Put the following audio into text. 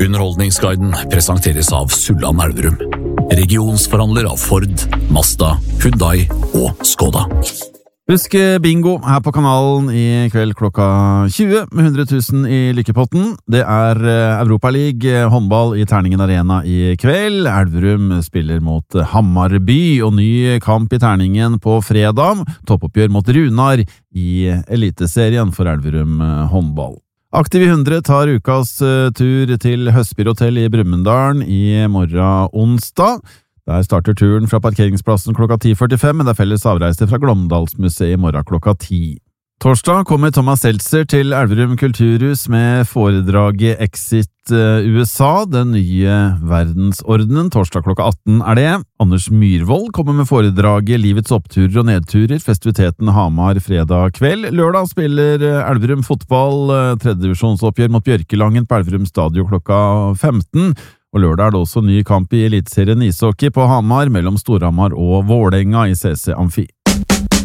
Underholdningsguiden presenteres av Sulland Elverum, regionsforhandler av Ford, Mazda, Hyundai og Skoda. Husk bingo her på kanalen i kveld klokka 20 med 100 000 i lykkepotten. Det Europa League håndball i Terningen Arena i kveld. Elverum spiller mot Hammarby, og ny kamp i Terningen på fredag. Toppoppgjør mot Runar i eliteserien for Elverum håndball. Aktiv i 100 tar ukas tur til Høstbyr Hotel i Brumunddal i morgen onsdag. Der starter turen fra parkeringsplassen klokka 10:45, men det felles avreise fra Glåmdalsmuseet i morgen klokka 10. Torsdag kommer Thomas Seltzer til Elverum Kulturhus med foredraget Exit USA, den nye verdensordenen. Torsdag klokka 18 det. Anders Myrvold kommer med foredraget Livets oppturer og nedturer, festiviteten Hamar fredag kveld. Lørdag spiller Elverum fotball, tredjedivisjonsoppgjør mot Bjørkelangen på Elverum Stadion klokka 15. Og lørdag det også ny kamp i eliteserien ishockey på Hamar mellom Storhamar og Vålerenga i CC Amfi.